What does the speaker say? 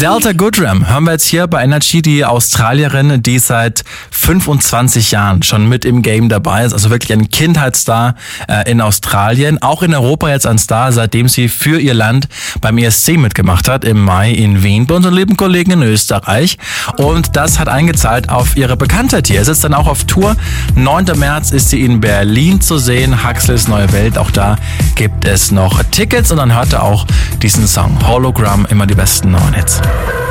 Delta Goodrem hören wir jetzt hier bei Energy, die Australierin, die seit 25 Jahren schon mit im Game dabei ist. Also wirklich ein Kindheitsstar in Australien. Auch in Europa jetzt ein Star, seitdem sie für ihr Land beim ESC mitgemacht hat im Mai in Wien bei unseren lieben Kollegen in Österreich. Und das hat eingezahlt auf ihre Bekanntheit hier. Es ist dann auch auf Tour. 9. März ist sie in Berlin zu sehen. Huxleys Neue Welt, auch da gibt es noch Tickets. Und dann hört ihr auch diesen Song Hologram, immer die besten neuen Hits.